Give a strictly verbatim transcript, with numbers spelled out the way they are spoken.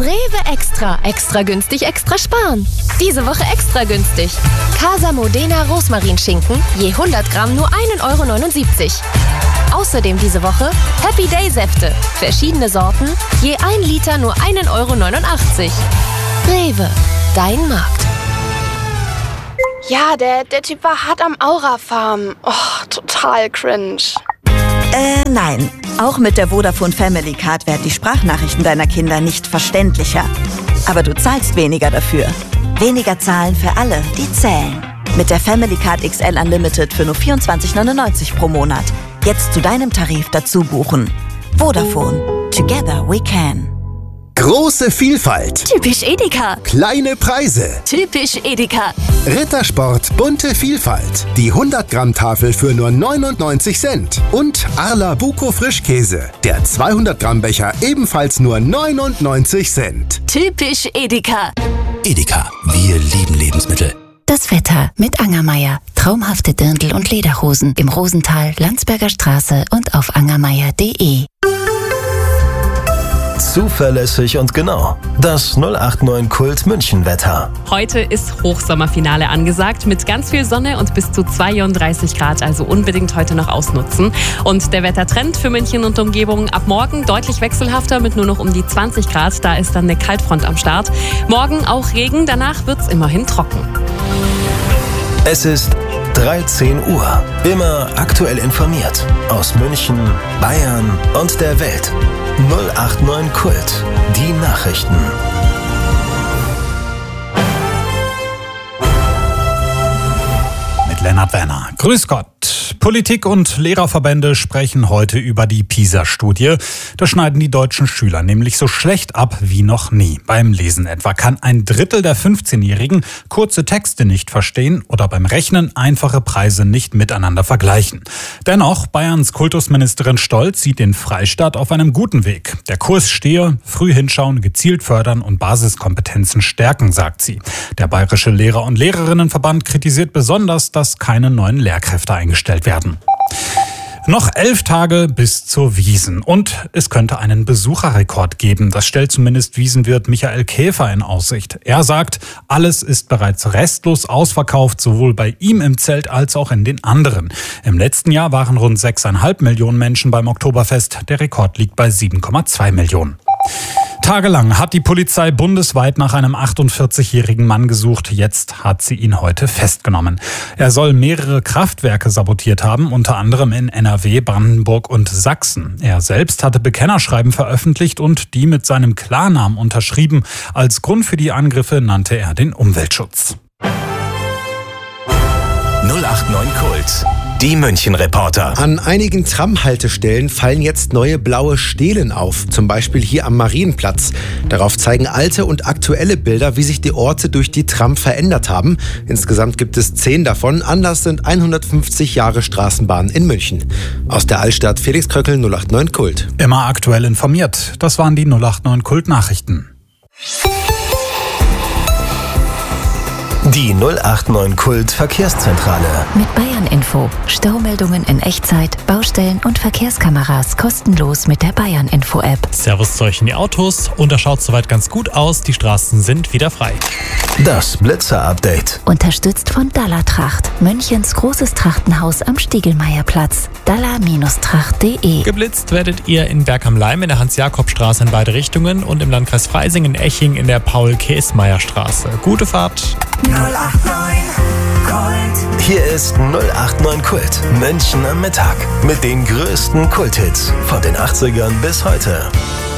Rewe Extra. Extra günstig, extra sparen. Diese Woche extra günstig. Casa Modena Rosmarinschinken, je hundert Gramm nur ein Euro neunundsiebzig. Außerdem diese Woche Happy Day Säfte. Verschiedene Sorten, je ein Liter nur ein Euro neunundachtzig. Rewe, dein Markt. Ja, der, der Typ war hart am Aura-Farm. Oh, total cringe. Äh, nein. Auch mit der Vodafone Family Card werden die Sprachnachrichten deiner Kinder nicht verständlicher. Aber du zahlst weniger dafür. Weniger zahlen für alle, die zählen. Mit der Family Card X L Unlimited für nur vierundzwanzig neunundneunzig pro Monat. Jetzt zu deinem Tarif dazu buchen. Vodafone. Together we can. Große Vielfalt. Typisch Edeka. Kleine Preise. Typisch Edeka. Rittersport bunte Vielfalt. Die hundert Gramm Tafel für nur neunundneunzig Cent. Und Arla Buko Frischkäse. Der zweihundert Gramm Becher ebenfalls nur neunundneunzig Cent. Typisch Edeka. Edeka. Wir lieben Lebensmittel. Das Wetter mit Angermeier. Traumhafte Dirndl und Lederhosen im Rosental, Landsberger Straße und auf angermeier punkt de. Zuverlässig und genau. Das null acht neun Kult München Wetter. Heute ist Hochsommerfinale angesagt mit ganz viel Sonne und bis zu zweiunddreißig Grad, also unbedingt heute noch ausnutzen. Und der Wettertrend für München und Umgebung ab morgen deutlich wechselhafter mit nur noch um die zwanzig Grad. Da ist dann eine Kaltfront am Start. Morgen auch Regen, danach wird's immerhin trocken. Es ist dreizehn Uhr. Immer aktuell informiert. Aus München, Bayern und der Welt. null acht neun Kult. Die Nachrichten. Mit Lennart Werner. Grüß Gott. Politik und Lehrerverbände sprechen heute über die PISA-Studie. Da schneiden die deutschen Schüler nämlich so schlecht ab wie noch nie. Beim Lesen etwa kann ein Drittel der fünfzehnjährigen kurze Texte nicht verstehen oder beim Rechnen einfache Preise nicht miteinander vergleichen. Dennoch, Bayerns Kultusministerin Stolz sieht den Freistaat auf einem guten Weg. Der Kurs stehe, früh hinschauen, gezielt fördern und Basiskompetenzen stärken, sagt sie. Der Bayerische Lehrer- und Lehrerinnenverband kritisiert besonders, dass keine neuen Lehrkräfte eingestellt werden. Noch elf Tage bis zur Wiesn und es könnte einen Besucherrekord geben. Das stellt zumindest Wiesenwirt Michael Käfer in Aussicht. Er sagt, alles ist bereits restlos ausverkauft, sowohl bei ihm im Zelt als auch in den anderen. Im letzten Jahr waren rund sechs Komma fünf Millionen Menschen beim Oktoberfest. Der Rekord liegt bei sieben Komma zwei Millionen. Tagelang hat die Polizei bundesweit nach einem achtundvierzigjährigen Mann gesucht. Jetzt hat sie ihn heute festgenommen. Er soll mehrere Kraftwerke sabotiert haben, unter anderem in N R W, Brandenburg und Sachsen. Er selbst hatte Bekennerschreiben veröffentlicht und die mit seinem Klarnamen unterschrieben. Als Grund für die Angriffe nannte er den Umweltschutz. null acht neun Kult. Die München-Reporter. An einigen Tramhaltestellen fallen jetzt neue blaue Stelen auf, zum Beispiel hier am Marienplatz. Darauf zeigen alte und aktuelle Bilder, wie sich die Orte durch die Tram verändert haben. Insgesamt gibt es zehn davon. Anlass sind hundertfünfzig Jahre Straßenbahn in München. Aus der Altstadt Felix Kröckel, null acht neun Kult. Immer aktuell informiert. Das waren die null acht neun Kult-Nachrichten. Die null acht neun Kult Verkehrszentrale. Mit Bayern Info. Staumeldungen in Echtzeit, Baustellen und Verkehrskameras kostenlos mit der Bayern Info App. Servus zu euch in die Autos und das schaut soweit ganz gut aus. Die Straßen sind wieder frei. Das Blitzer-Update. Unterstützt von Dalla Tracht. Münchens großes Trachtenhaus am Stiegelmeierplatz. dalla Tracht punkt de. Geblitzt werdet ihr in Berg am Laim in der Hans-Jakob-Straße in beide Richtungen und im Landkreis Freising in Eching in der Paul-Käsmeier-Straße. Gute Fahrt. null acht neun Kult. Hier ist null acht neun Kult. München am Mittag. Mit den größten Kulthits von den achtzigern bis heute.